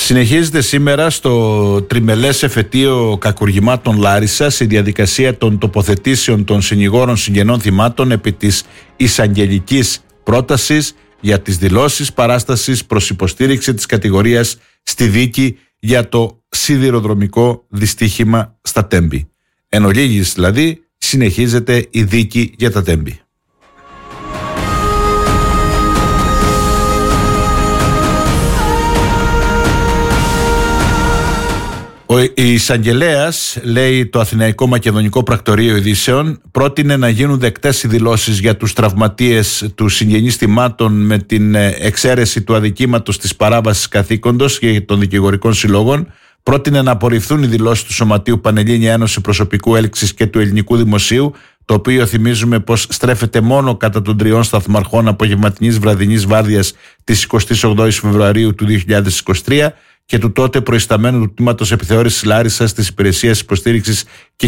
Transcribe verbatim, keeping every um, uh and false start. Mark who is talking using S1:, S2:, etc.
S1: Συνεχίζεται σήμερα στο τριμελές εφετείο κακουργημάτων Λάρισσας η διαδικασία των τοποθετήσεων των συνηγόρων συγγενών θυμάτων επί της εισαγγελικής πρότασης για τις δηλώσεις παράστασης προς υποστήριξη της κατηγορίας στη δίκη για το σιδηροδρομικό δυστύχημα στα Τέμπη. Εν ολίγης δηλαδή συνεχίζεται η δίκη για τα Τέμπη. Ο εισαγγελέας, λέει το Αθηναϊκό Μακεδονικό Πρακτορείο Ειδήσεων, πρότεινε να γίνουν δεκτές οι δηλώσεις για τους τραυματίες του συγγενείς θυμάτων με την εξαίρεση του αδικήματος της παράβασης καθήκοντος και των δικηγορικών συλλόγων. Πρότεινε να απορριφθούν οι δηλώσεις του Σωματείου Πανελλήνια Ένωση Προσωπικού Έλξης και του Ελληνικού Δημοσίου, το οποίο θυμίζουμε πως στρέφεται μόνο κατά των τριών σταθμαρχών απογευματινής βραδινής βάρδιας της εικοστής ογδόης Φεβρουαρίου του δύο χιλιάδες είκοσι τρία και του τότε προϊσταμένου του τμήματος επιθεώρησης Λάρισσας της Υπηρεσίας Υποστήριξης και